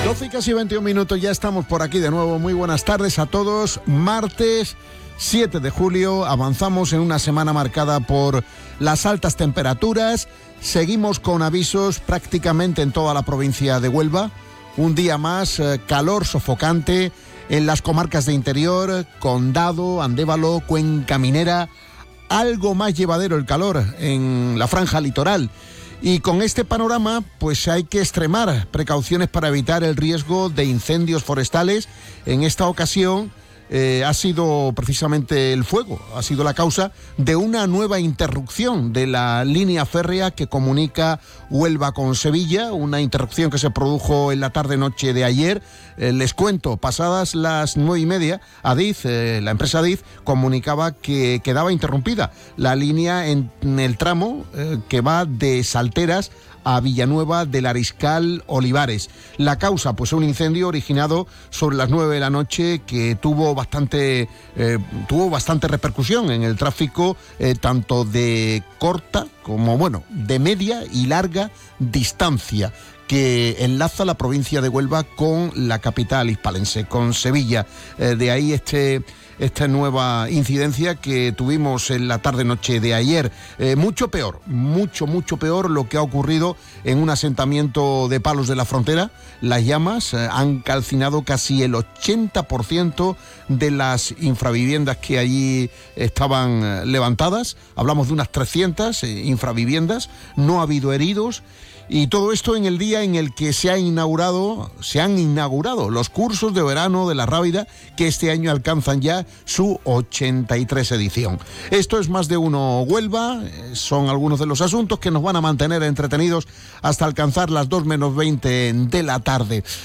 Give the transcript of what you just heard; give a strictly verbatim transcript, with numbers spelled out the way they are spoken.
doce y casi veintiún minutos, ya estamos por aquí de nuevo. Muy buenas tardes a todos. Martes siete de julio, avanzamos en una semana marcada por las altas temperaturas. Seguimos con avisos prácticamente en toda la provincia de Huelva. Un día más, eh, calor sofocante en las comarcas de interior, Condado, Andévalo, Cuenca Minera. Algo más llevadero el calor en la franja litoral. Y con este panorama, pues hay que extremar precauciones para evitar el riesgo de incendios forestales. En esta ocasión eh, ha sido precisamente el fuego, ha sido la causa de una nueva interrupción de la línea férrea que comunica Huelva con Sevilla, una interrupción que se produjo en la tarde-noche de ayer. Eh, les cuento, pasadas las nueve y media, Adif, eh, la empresa Adif, comunicaba que quedaba interrumpida la línea en, en el tramo eh, que va de Salteras a Villanueva del Ariscal Olivares. La causa, pues un incendio originado sobre las nueve de la noche que tuvo bastante, eh, tuvo bastante repercusión en el tráfico, eh, tanto de corta como, bueno, de media y larga distancia, que enlaza la provincia de Huelva con la capital hispalense, con Sevilla. Eh, de ahí este... esta nueva incidencia que tuvimos en la tarde-noche de ayer. Eh, mucho peor, mucho, mucho peor lo que ha ocurrido en un asentamiento de Palos de la Frontera. Las llamas eh, han calcinado casi el ochenta por ciento de las infraviviendas que allí estaban eh, levantadas. Hablamos de unas trescientas eh, infraviviendas, no ha habido heridos. Y todo esto en el día en el que se ha inaugurado, se han inaugurado los cursos de verano de la Rábida, que este año alcanzan ya su ochenta y tres edición. Esto es Más de Uno Huelva, son algunos de los asuntos que nos van a mantener entretenidos hasta alcanzar las dos menos veinte de la tarde.